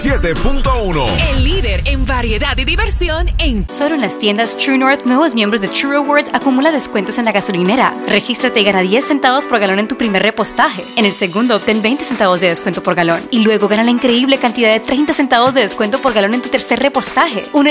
7.1. El líder en variedad y diversión en... Solo en las tiendas True North, nuevos miembros de True Rewards acumula descuentos en la gasolinera. Regístrate y gana 10 centavos por galón en tu primer repostaje. En el segundo, obtén 20 centavos de descuento por galón. Y luego gana la increíble cantidad de 30 centavos de descuento por galón en tu tercer repostaje.